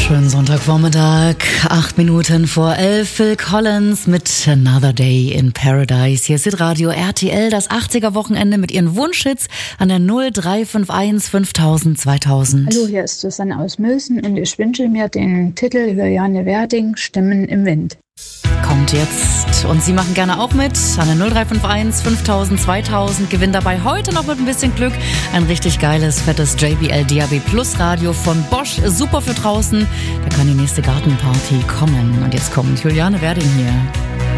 Schönen Sonntagvormittag, 8 Minuten vor 11. Phil Collins mit Another Day in Paradise. Hier ist Radio RTL, das 80er-Wochenende mit ihren Wunschhits an der 0351 5000 2000. Hallo, hier ist Susanne aus Mülsen und ich wünsche mir den Titel Juliane Werding, Stimmen im Wind. Kommt jetzt. Und Sie machen gerne auch mit an der 0351 5000 2000. Gewinnt dabei heute noch mit ein bisschen Glück ein richtig geiles, fettes JBL DAB Plus Radio von Bosch. Super für draußen. Da kann die nächste Gartenparty kommen. Und jetzt kommt Juliane Werding hier.